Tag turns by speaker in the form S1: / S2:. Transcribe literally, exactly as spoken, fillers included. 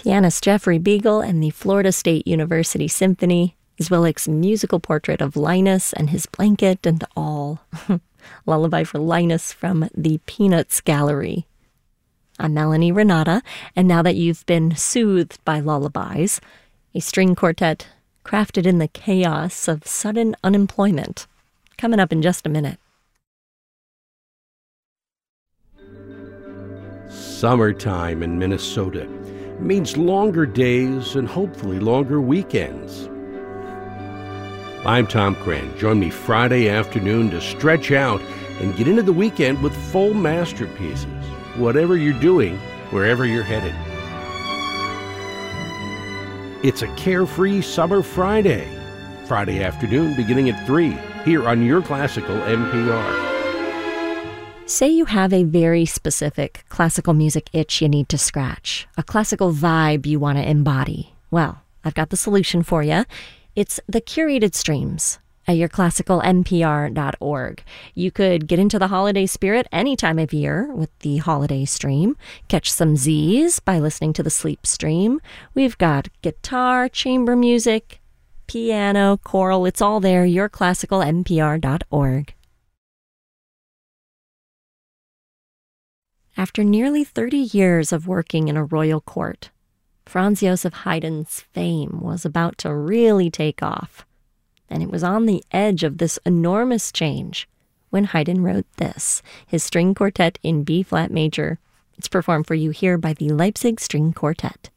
S1: Pianist Jeffrey Beagle and the Florida State University Symphony, Zwilic's musical portrait of Linus and his blanket and all. Lullaby for Linus from the Peanuts Gallery. I'm Melanie Renata, and now that you've been soothed by lullabies, a string quartet crafted in the chaos of sudden unemployment. Coming up in just a minute.
S2: Summertime in Minnesota means longer days and hopefully longer weekends. I'm Tom Cran. Join me Friday afternoon to stretch out and get into the weekend with full masterpieces, whatever you're doing, wherever you're headed. It's a carefree summer Friday. Friday afternoon beginning at three, here on your classical N P R.
S1: Say you have a very specific classical music itch you need to scratch, a classical vibe you want to embody. Well, I've got the solution for you. It's the curated streams at your classical N P R dot org. You could get into the holiday spirit any time of year with the holiday stream. Catch some Z's by listening to the sleep stream. We've got guitar, chamber music, piano, choral. It's all there, your classical N P R dot org. After nearly thirty years of working in a royal court, Franz Joseph Haydn's fame was about to really take off. And it was on the edge of this enormous change when Haydn wrote this, his string quartet in B-flat major. It's performed for you here by the Leipzig String Quartet.